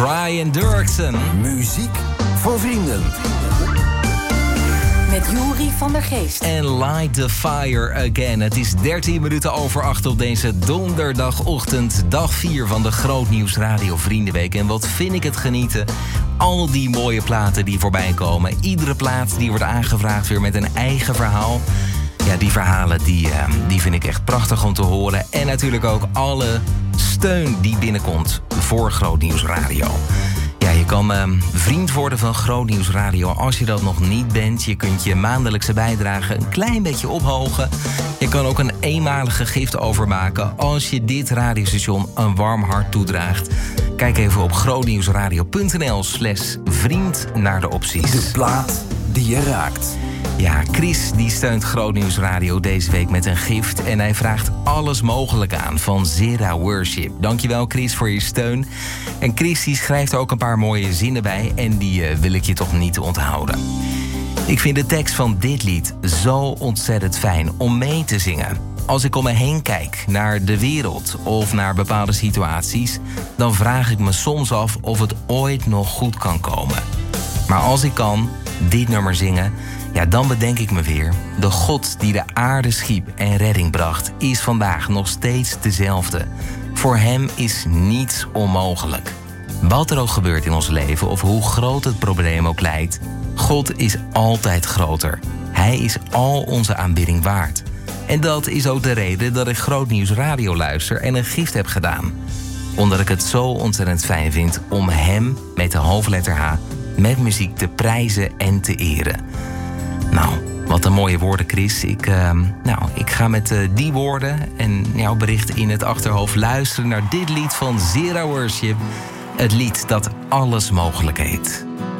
Brian Dirksen. Muziek voor vrienden. Met Juri van der Geest. En Light the Fire Again. Het is 13 minuten over 8 op deze donderdagochtend. Dag 4 van de Grootnieuws Radio Vriendenweek. En wat vind ik het genieten. Al die mooie platen die voorbij komen. Iedere plaat die wordt aangevraagd weer met een eigen verhaal. Ja, die verhalen die vind ik echt prachtig om te horen. En natuurlijk ook alle steun die binnenkomt voor Grootnieuws Radio. Ja, je kan vriend worden van Grootnieuws Radio als je dat nog niet bent. Je kunt je maandelijkse bijdrage een klein beetje ophogen. Je kan ook een eenmalige gift overmaken als je dit radiostation een warm hart toedraagt. Kijk even op grootnieuwsradio.nl/vriend naar de opties. De plaat die je raakt. Ja, Chris die steunt Grootnieuws Radio deze week met een gift. En hij vraagt alles mogelijk aan van Zera Worship. Dankjewel Chris voor je steun. En Chris die schrijft er ook een paar mooie zinnen bij. En die wil ik je toch niet onthouden. Ik vind de tekst van dit lied zo ontzettend fijn om mee te zingen. Als ik om me heen kijk naar de wereld of naar bepaalde situaties, dan vraag ik me soms af of het ooit nog goed kan komen. Maar als ik kan dit nummer zingen, ja, dan bedenk ik me weer. De God die de aarde schiep en redding bracht, is vandaag nog steeds dezelfde. Voor hem is niets onmogelijk. Wat er ook gebeurt in ons leven of hoe groot het probleem ook lijkt, God is altijd groter. Hij is al onze aanbidding waard. En dat is ook de reden dat ik Grootnieuws Radio luister en een gift heb gedaan. Omdat ik het zo ontzettend fijn vind om hem, met de hoofdletter H, met muziek te prijzen en te eren. Nou, wat een mooie woorden, Chris. Ik ga met die woorden en jouw bericht in het achterhoofd luisteren naar dit lied van Zera Worship. Het lied dat alles mogelijk heet.